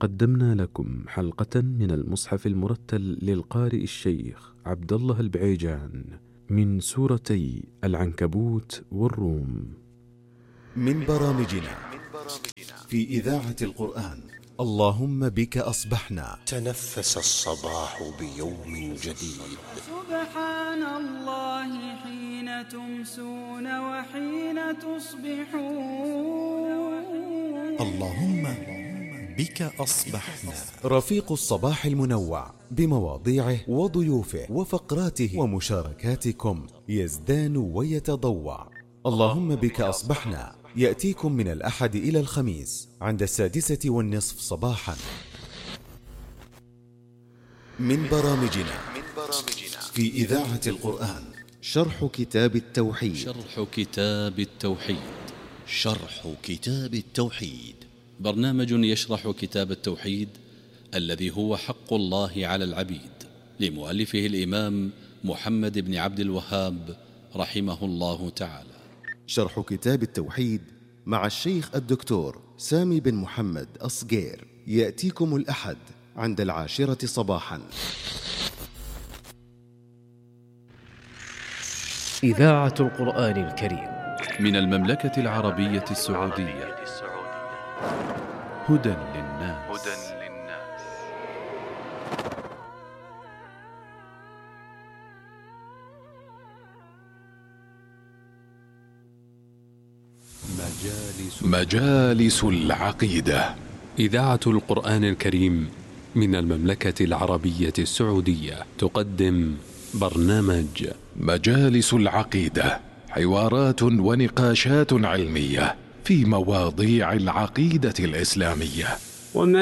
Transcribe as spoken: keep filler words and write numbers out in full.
قدمنا لكم حلقة من المصحف المرتل للقارئ الشيخ عبد الله البعيجان من سورتي العنكبوت والروم. من برامجنا في إذاعة القرآن اللهم بك أصبحنا. تنفس الصباح بيوم جديد. سبحان الله حين تمسون وحين تصبحون. اللهم بك أصبحنا. رفيق الصباح المنوع بمواضيعه وضيوفه وفقراته ومشاركاتكم يزدان ويتضوع. اللهم بك أصبحنا يأتيكم من الأحد إلى الخميس عند السادسة والنصف صباحا. من برامجنا في إذاعة القرآن شرح كتاب التوحيد. شرح كتاب التوحيد شرح كتاب التوحيد برنامج يشرح كتاب التوحيد الذي هو حق الله على العبيد، لمؤلفه الإمام محمد بن عبد الوهاب رحمه الله تعالى. شرح كتاب التوحيد مع الشيخ الدكتور سامي بن محمد أصغير يأتيكم الأحد عند العاشرة صباحا. إذاعة القرآن الكريم من المملكة العربية السعودية. هدى للناس. مجالس العقيدة. إذاعة القرآن الكريم من المملكة العربية السعودية تقدم برنامج مجالس العقيدة، حوارات ونقاشات علمية في مواضيع العقيدة الإسلامية. وما